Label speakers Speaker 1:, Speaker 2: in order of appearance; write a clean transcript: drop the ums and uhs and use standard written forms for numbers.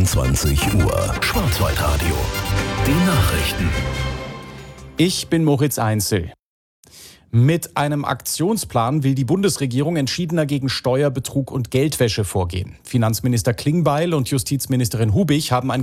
Speaker 1: 22 Uhr. Schwarzwaldradio. Die Nachrichten.
Speaker 2: Ich bin Moritz Einzel. Mit einem Aktionsplan will die Bundesregierung entschiedener gegen Steuerbetrug und Geldwäsche vorgehen. Finanzminister Klingbeil und Justizministerin Hubig haben ein